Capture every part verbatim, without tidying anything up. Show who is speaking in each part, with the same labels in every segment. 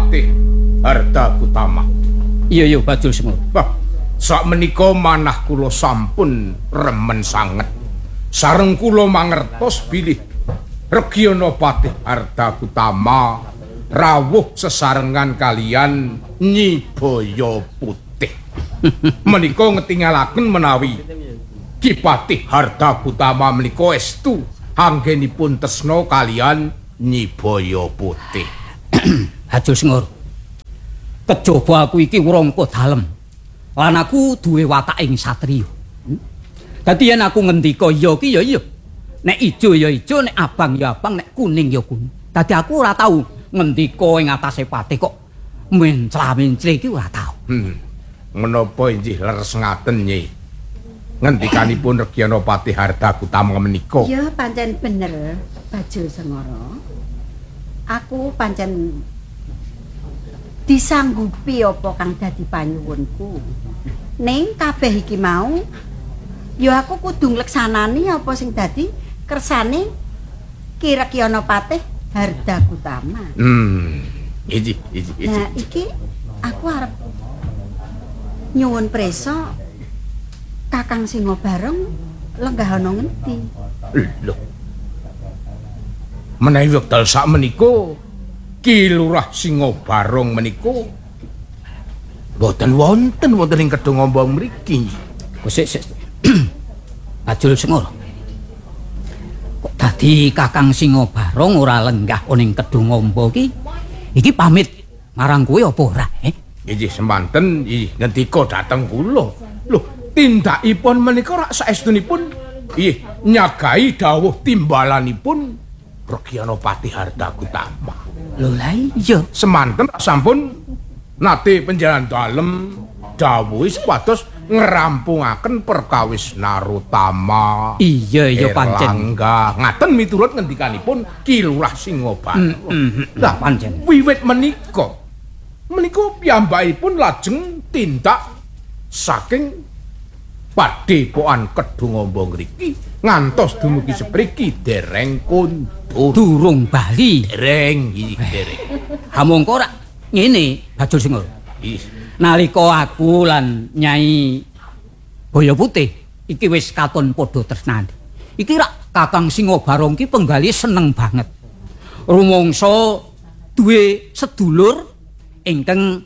Speaker 1: Patih Hardakutama.
Speaker 2: Iya iya Bajul Semur.
Speaker 1: Wah, sak menika manah kula sampun remen sanget. Sareng kula mangertos bilih Regana Patih Hardakutama rawuh sesarengan kalian Nyi Baya Putih. Menika ngetingalaken menawi Ki Patih Hardakutama menika estu anggenipun tresna kalian Nyi Baya Putih.
Speaker 2: Bajul Semur. Kejaba aku iki wrangka dalem. Lan aku duwe watak ing satriya. Dadi yen aku ngendika iya ki ya iya. Nek ijo ya ijo, nek abang ya abang, nek kuning ya kuning. Dadi aku ora tau ngendika ing atase patih kok mencla-mencre iki ora tau.
Speaker 1: Hmm. Menapa injih leres ngaten Nyi? Ngendikanipun Regana Patih Hardakutama menika.
Speaker 3: Ya pancen bener, Bajul Sengara. Aku pancen disanggupi apa kang dadi panyuwunku. Ning kabeh iki mau ya aku kudu ngleksanani apa sing dadi kersane Ki Regana Patih Hardakutama.
Speaker 1: Hmm. Iki iki iki.
Speaker 3: Nah, iki aku arep nyuwun prisa Kakang Singobarong lenggah ana ngendi?
Speaker 1: Lho. Menawi wekdal sak menika Ki Lurah Singobarong menika boten wonten wonten ing Kedung Ombong mriki.
Speaker 2: Kok sik sik. Bajul Semur. Kok dadi Kakang Singobarong ora lenggah ning Kedung Amba iki? Iki pamit marang kowe apa ora, eh?
Speaker 1: Injih semanten injih ngendika dhateng kula. Lho, tindakipun menika rak saestunipun injih nyagai dawuh timbalanipun Regana Patih Hardakutama.
Speaker 2: Lho la iya,
Speaker 1: semanten sampun nate penjalan dalem dawuh supados ngrampungaken perkawis Narotama.
Speaker 2: Iya iya pancen.
Speaker 1: Erlangga ngaten miturut ngendikanipun Ki Lurah Singobarong.
Speaker 2: Mm, mm, lah pancen.
Speaker 1: Wiwit menika menika piyambakipun lajeng tindak saking padepokan Kedung Amba ngriki ngantos dumugi sepriki dereng kondur.
Speaker 2: Durung bali.
Speaker 1: Dereng iki dereng.
Speaker 2: Ha mongko rak ngene Bajul Semur. Nalika aku lan Nyai Baya Putih iki wis katon padha tresnane. Iki rak Kakang Singobarong ki penggali seneng banget. Rumangsa duwe sedulur ingkang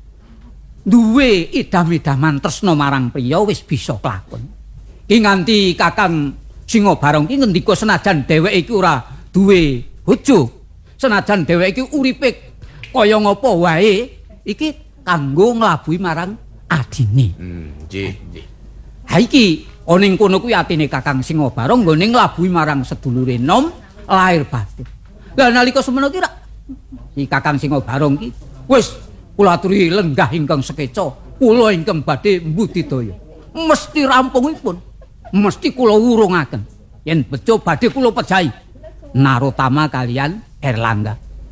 Speaker 2: duwe idam-idaman tresna marang priya wis bisa kelakon. Ki nganti Kakang Singobarong ki ngendika senajan dheweke iki ora duwe bojo, senajan dheweke iki uripe kaya ngapa wae iki kanggo nglabuhi marang adine.
Speaker 1: Hmm, nggih, nggih.
Speaker 2: Ha iki ana ing kono kuwi atine Kakang Singobarong nggone nglabuhi marang sedulure nom lahir batin. Lah nalika semana ki rak iki Kakang Singobarong ki wis kula aturi lenggah ingkang sekeca, kula ingkang badhe mbudidaya. Mesti rampungipun, mesti kula wurungaken yen bejo badhe kula pejahi Narotama kalian Erlangga.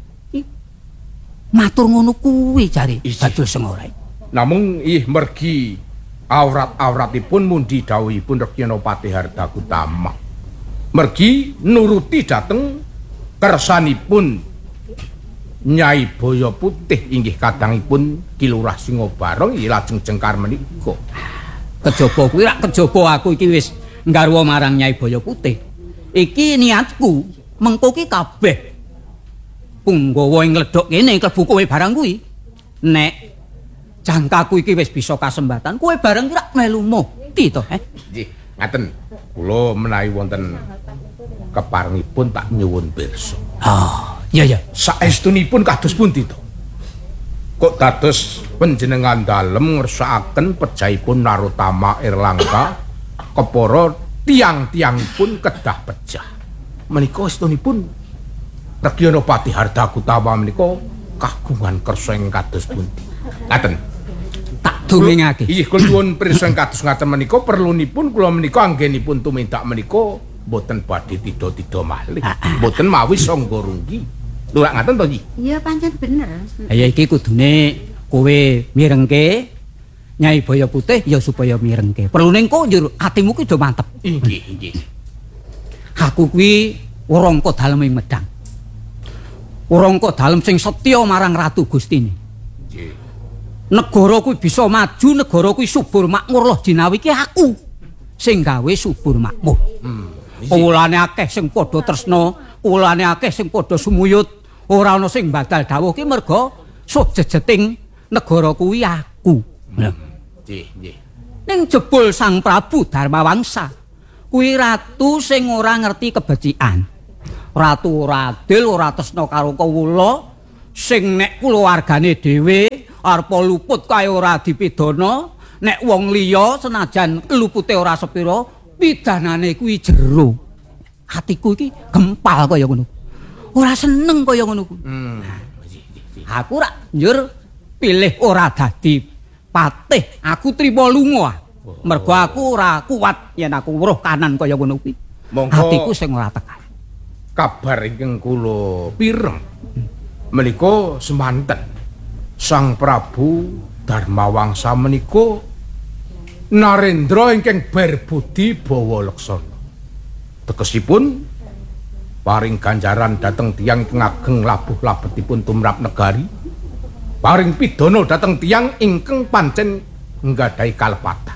Speaker 2: Matur ngono kuwi jare Bajul Sengora.
Speaker 1: Namung ih mergi awrat-awratipun mundi dawuhipun Regana Patih Hardakutama. Mergi nuruti dhateng kersanipun Nyai Baya Putih inggih kadangipun Ki Lurah Singobarong iki lajeng jengkar menika.
Speaker 2: Kejaba kuwi rak kejaba aku iki wis nggarwa marang Nyai Baya Putih. Iki niatku mengko ki kabeh punggawa ing ledok kene klebu kowe barang kuwi. Nek jangkaku iki wis bisa kasembatan, kowe bareng ki rak melu mukti to, eh?
Speaker 1: Nggih, ngaten. Kula menawi wonten keparengipun tak nyuwun pirsa.
Speaker 2: Oh, iya ya.
Speaker 1: Saestunipun kados pundi to? Kok dados panjenengan dalem ngersakaken pejahipun Narotama Erlangga kepara tiang-tiangipun kedah pejah. Menika estunipun Regana Patih Hardakutama menika kagungan kersa ing kados pundi. Ngaten.
Speaker 2: Tak dongengake.
Speaker 1: Inggih kula nyuwun pirsa kados ngaten menika perlunipun kula menika anggenipun tumindak menika boten badhe tida-tida malih. Boten mawi sangga runggi. Lho ngaten to, Nyi?
Speaker 3: Iya pancen bener.
Speaker 2: Ya iki kudune kowe mirengke Nyai Baya Putih ya supaya mirengke. Perlune engko njur atimu ki do mantep.
Speaker 1: Inggih, inggih.
Speaker 2: Aku kuwi wrangka dalem ing Medang. Rangka dalem sing setya marang ratu Gustine.
Speaker 1: Nggih.
Speaker 2: Negara kuwi bisa maju, negara kuwi subur makmur loh jinawi ki aku sing gawe subur makmur.
Speaker 1: Hmm.
Speaker 2: Ulane akeh sing padha tresna, ulane akeh sing padha sumuyut, ora ana sing badal dawuh ki merga sujejeting negara kuwi aku.
Speaker 1: Nggih, nggih.
Speaker 2: Ning jebul Sang Prabu Darmawangsa kuwi ratu sing ora ngerti kebecikan. Ratu ora adil, ora tresna karo kawula, sing nek kulawargane dhewe arepa luput kae ora dipidana, nek wong liya senajan lupute ora sepira, pidanane kuwi jero. Atiku iki gempal kaya ngono. Ora seneng kaya ngono kuwi.
Speaker 1: Hmm.
Speaker 2: Aku rak njur pilih ora dadi patih, aku trima lunga. Mergo aku ora kuat yen aku weruh kanan kaya ngono kuwi. Atiku sing ora tekan.
Speaker 1: Kabar ingkang kula pireng menika semanten Sang Prabu Darmawangsa menika Narendra ingkang berbudi bawa leksana. Tegesipun paring ganjaran dhateng tiyang ingkang ageng labuh labetipun tumrap negari. Paring pidana dhateng tiyang ingkang pancen nggadhahi kalepatan.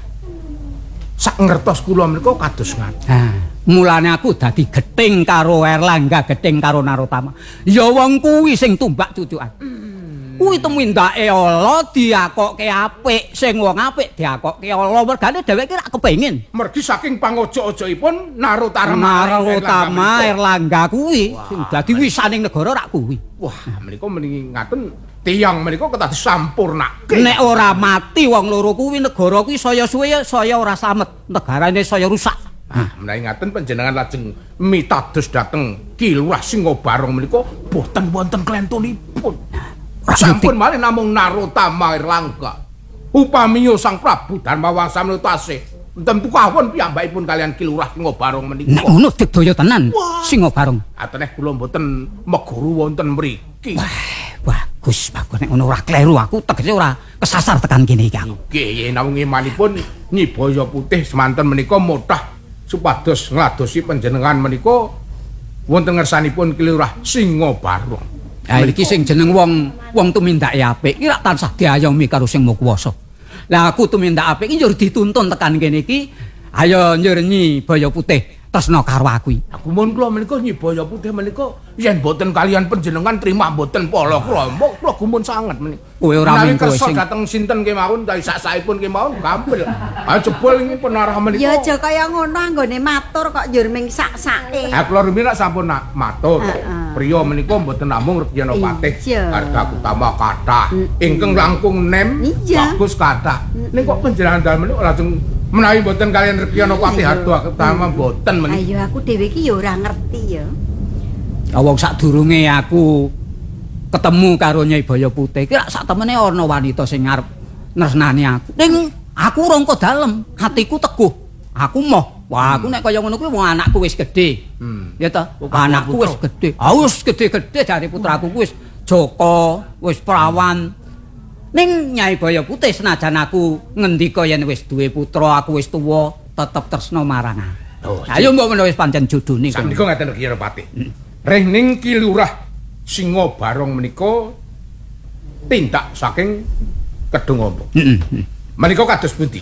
Speaker 1: Sak ngertos kula menika kados ngaten.
Speaker 2: Ha, mulane aku dadi gething karo Erlangga, gething karo Narotama. Ya wong kuwi sing tumbak cucukan. Kuwi tumindake ala diakokke apik, sing wong apik diakokke ala. Mergane dheweke rak kepengin.
Speaker 1: Mergi saking pangojo-ojoipun Narotama
Speaker 2: Narotama Erlangga kuwi sing dadi wisaning negara rak kuwi.
Speaker 1: Wah, menika meningi ngaten tiyang menika kedah disampurnake.
Speaker 2: Nek ora mati wong loro kuwi negara kuwi saya suwe saya ora slamet, negarane saya rusak.
Speaker 1: Ah, menawi ngaten panjenengan lajeng mitados dhateng Ki Lurah Singobarong menika boten wonten klentunipun. Sampun malih namung Narotama Erlangga. Upamiya Sang Prabu Darmawangsa menika tasih enten tukawon piyambakipun kalian Ki Lurah Singobarong menika.
Speaker 2: Nek ngono digdaya tenan Singobarong.
Speaker 1: Ateneh kula mboten meguru wonten mriki.
Speaker 2: Bagus, bagus nek ngono ora kleru aku tegese ora kesasar tekan kene iki aku.
Speaker 1: Nggih, namung imanipun Nyi Baya Putih semanten menika modhah supados ngladosi panjenengan menika wonten ngersanipun Ki Lurah Singobarong.
Speaker 2: Ha iki sing jeneng wong wong tumindake apik iki rak tansah diayomi karo sing makuwasa. Lah aku tumindak apik iki njur dituntun tekan kene iki. Ayo njur Nyi Baya Putih tresna karo aku iki.
Speaker 1: Aku mun kula menika Nyi Baya Putih menika yen boten kalian panjenengan trima boten pala krama kula gumun sanget menika.
Speaker 2: Kowe ora mung kowe
Speaker 1: sing
Speaker 2: sing
Speaker 1: dateng sinten kemawon ta sak-sakipun kemawon gampil. Ayo jebul iki penarah menika.
Speaker 3: Ya aja kaya ngono anggone matur kok njur ming sak-sake.
Speaker 1: Ha kula rumiyin sampun matur. Priya menika mboten namung Rekyana Patih Harga Utama kathah. Ingkang langkung nem bagus kathah. Ning kok panjenengan dalem menika lajeng menawi mboten kalian Rekyana Patih Harga Utama mboten menika.
Speaker 3: Ayo aku dhewe iki ya ora ngerti ya.
Speaker 2: Wong sadurunge aku ketemu karo Nyai Baya Putih iki rak sak temene ana wanita sing arep nresnani aku. Ning aku rangka dalem, atiku teguh. Aku moh. Wah, aku nek kaya ngono kuwi wong anakku wis gedhe. Hmm. Ya ta? Anakku wis gedhe. Ah wis gedhe-gedhe dari putraku wis Joko, wis prawan. Ning Nyai Baya Putih senajan aku ngendika yen wis duwe putra, aku wis tuwa, tetep tresna marang aku. Oh, ayo mbok menawa wis pancen jodone.
Speaker 1: Sampun ngaten Rekyana Patih. Rehning Ki Lurah Singobarong menika tindak saking Kedungombo. Heeh. Menika kados pundi?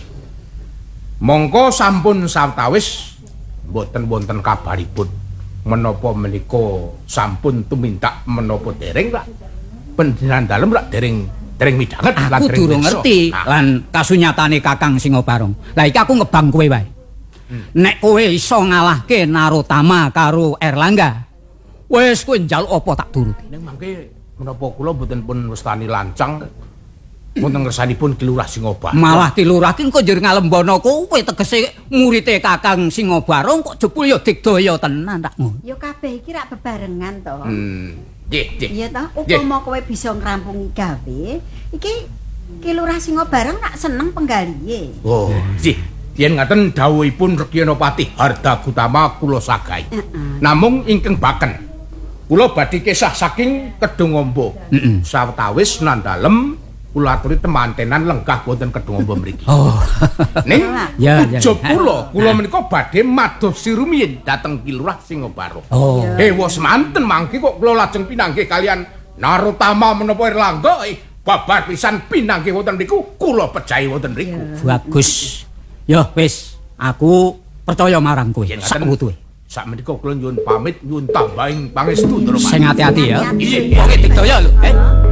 Speaker 1: Mongko sampun sawetawis mboten wonten kabaripun menapa menika sampun tumindak menapa dereng rak panjenengan dalem rak dereng dereng midhanget lan
Speaker 2: aku durung ngerti lan kasunyatane Kakang Singobarong. Lah iki aku ngebang kowe wae. Hmm. Nek kowe iso ngalahke Narotama karo Erlangga, wis kowe njaluk apa tak turuti.
Speaker 1: Ning mangke menapa kula mboten pun wastani lancang wonten ngersanipun Ki Lurah Singobarong.
Speaker 2: Malah Ki Lurah ki kok njur ngalembono kowe tegese murite Kakang Singobarong kok jebul ya digdaya tenan tak ngono.
Speaker 3: Ya kabeh iki rak bebarengan to.
Speaker 1: Hmm. Nggih, nggih.
Speaker 3: Iya to, upama kowe bisa ngrampungi gawe, iki Ki Lurah Singobarong rak seneng penggalihe.
Speaker 1: Oh, nggih. Yen ngaten dawuhipun Rekyana Patih Harga Utama kula sagahi. Uh-uh. Namung ingkang baken kula badhe kisah saking Kedungombo. Uh-uh. Sawetawis nandalem kula aturi temantenan lenggah wonten Kedungombo mriki. Oh. Ning ya ya. Job kula, kula menika badhe madosi rumiyin dhateng Ki Lurah Singobarong. Oh. Eh wis manten mangke kok kula lajeng pinanggih kalian Narutama menapa Erlangga eh, babar pisan pinanggih wonten niku kula pejahi wonten niku.
Speaker 2: Bagus. Ya wis, aku percaya marang kowe. Sak wutuhe.
Speaker 1: Sak menika kula nyuwun pamit nyuwun tambahing pangestu Ndara.
Speaker 2: Sing ati-ati ya.
Speaker 3: Hati-hati.
Speaker 2: Iya, wong dikdaya lho. Eh.